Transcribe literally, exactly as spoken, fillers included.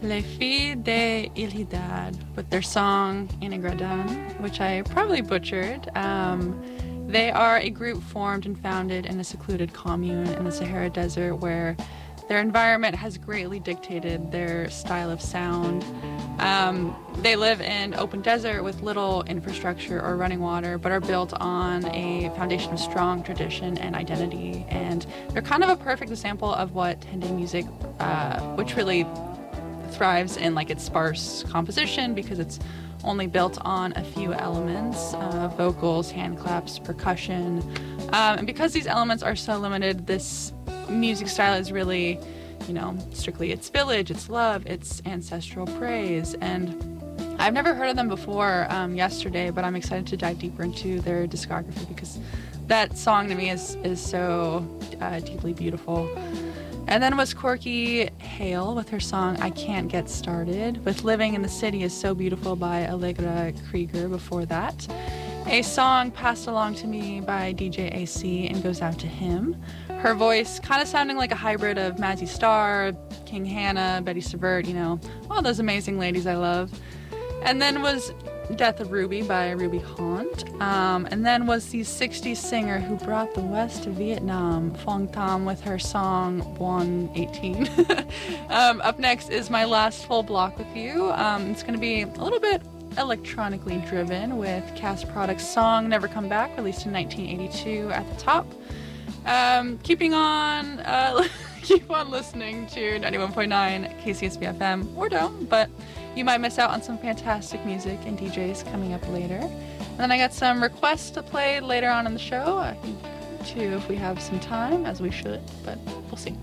Les Filles de Ilhidad with their song Inagradan, which I probably butchered. Um, they are a group formed and founded in a secluded commune in the Sahara Desert where their environment has greatly dictated their style of sound. Um, they live in open desert with little infrastructure or running water, but are built on a foundation of strong tradition and identity. And they're kind of a perfect example of what Tende music, uh, which really thrives in like its sparse composition because it's only built on a few elements, uh, vocals, hand claps, percussion. Um, and because these elements are so limited, this music style is really, you know, strictly its village, its love, its ancestral praise. And I've never heard of them before um, yesterday, but I'm excited to dive deeper into their discography because that song to me is, is so uh, deeply beautiful. And then was Corky Hale with her song I Can't Get Started, with Living in the City is So Beautiful by Allegra Krieger before that. A song passed along to me by D J A C and goes out to him. Her voice kind of sounding like a hybrid of Mazzy Star, King Hannah, Betty Savert, you know, all those amazing ladies I love. And then was Death of Ruby by Ruby Haunt. Um, and then was the sixties singer who brought the West to Vietnam, Phong Tam, with her song one eighteen. um, up next is my last full block with you. Um, it's going to be a little bit electronically driven with Cast Products' song Never Come Back, released in nineteen eighty-two at the top. Um, keeping on, uh, keep on listening to ninety-one point nine K C S B F M, or don't, but you might miss out on some fantastic music and D Js coming up later. And then I got some requests to play later on in the show, I think, too, if we have some time, as we should, but we'll see.